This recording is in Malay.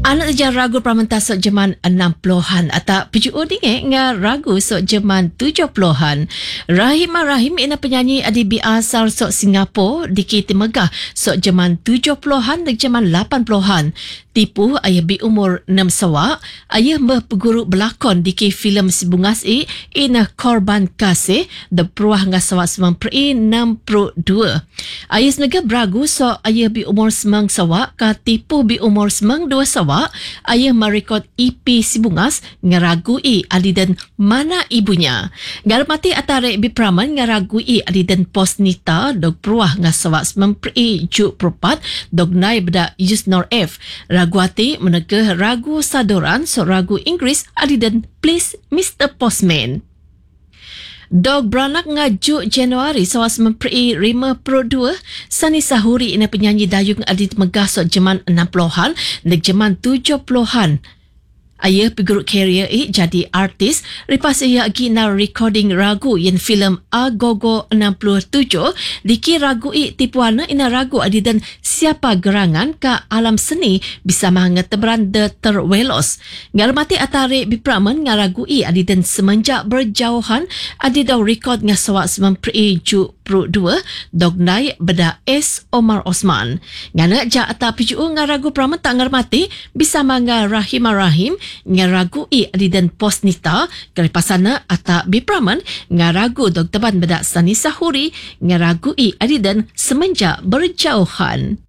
Anak saja ragu pramenta sok zaman 60-an atau PGO dingin nga ragu sok zaman 70-an. Rahim ina penyanyi adibi asal sok Singapura diki Timegah sok zaman 70-an dan zaman 80-an. Tipu ayah bi umur 6 sawak, ayah berguru berlakon diki filem Si Bungas ina Korban Kasih the Peruah nga sawak 62. Ayah senaga beragu sok ayah bi umur 9 sawak ka tipu bi umur 2 sawak, ayah merekod EP Si Bungas ngaragui adi dan mana ibunya. Garmati atarik bi praman ngaragui adi dan Posnita dog Peruah nga sawak 94 dog nai beda Yusnor F. Raguati menegah ragu sadoran so ragu Inggeris adi dan Please Mr. Postman. Dog beranak ngaju Januari sawas memperi 52 Sani Sahuri ina penyanyi dayung adi Megah so zaman 60-an dan zaman 70-an. Ayah pigurut career jadi artis lepas ia gina recording ragu yang filem Agogo 67 diki ragu tipuana ina ragu adi dan siapa gerangan ka alam seni bisa mangeteberan de terwelos. Ngarmati atarik bipraman ngaragui adi dan semenjak berjauhan adi dah record ngasawak 92 dog naik beda S. Omar Osman. Ngana ja ata PGU ngaragu praman tak ngarmati bisa manga Rahim ngaragui adi dan Posnita kalipasana ata bipraman ngaragu dog teban beda Sani Sahuri ngaragui adi dan semenjak berjauhan.